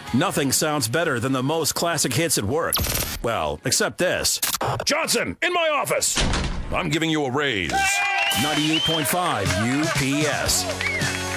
Nothing sounds better than the most classic hits at work. Well, except this. Johnson, in my office. I'm giving you a raise. 98.5 UPS.